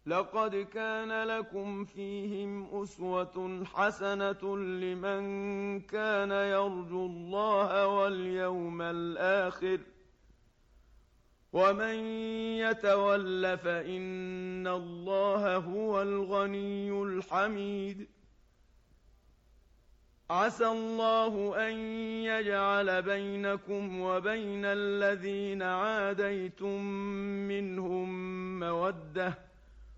لقد كان لكم فيهم أسوة حسنة لمن كان يرجو الله واليوم الآخر ومن يتول فإن الله هو الغني الحميد عسى الله أن يجعل بينكم وبين الذين عاديتم منهم مودة